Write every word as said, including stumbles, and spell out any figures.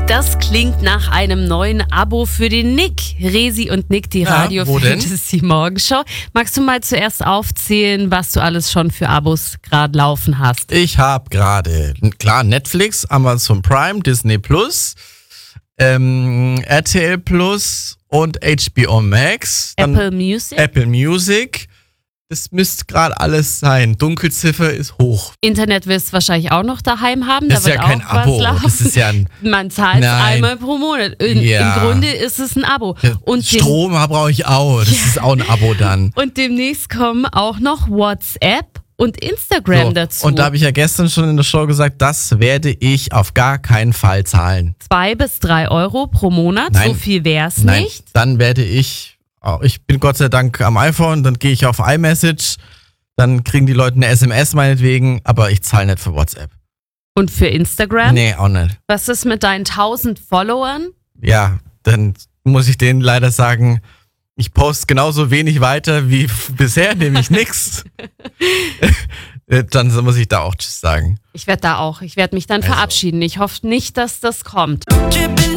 Das klingt nach einem neuen Abo für den Nick. Resi und Nick, die Ja, Radio wo denn? Fantasy Morgenshow. Magst du mal zuerst aufzählen, was du alles schon für Abos gerade laufen hast? Ich habe gerade, klar, Netflix, Amazon Prime, Disney Plus, ähm, R T L Plus und H B O Max. Dann Apple Music? Apple Music. Das müsste gerade alles sein. Dunkelziffer ist hoch. Internet wirst du wahrscheinlich auch noch daheim haben. Das da ist wird ja kein auch was Abo. laufen. Das ist ja ein Man zahlt Nein. einmal pro Monat. In, Ja. Im Grunde ist es ein Abo. Und dem- Strom brauche ich auch. Das ist auch ein Abo dann. Und demnächst kommen auch noch WhatsApp und Instagram So, dazu. und da habe ich ja gestern schon in der Show gesagt, das werde ich auf gar keinen Fall zahlen. Zwei bis drei Euro pro Monat, Nein. so viel wär's Nein, nicht. dann werde ich, oh, ich bin Gott sei Dank am iPhone, dann gehe ich auf iMessage, dann kriegen die Leute eine S M S meinetwegen, aber ich zahle nicht für WhatsApp. Und für Instagram? Nee, auch nicht. Was ist mit deinen tausend Followern? Ja, dann muss ich denen leider sagen, ich poste genauso wenig weiter wie f- bisher, nämlich nix. Dann muss ich da auch Tschüss sagen. Ich werde da auch, ich werde mich dann Also. verabschieden. Ich hoffe nicht, dass das kommt. Dripping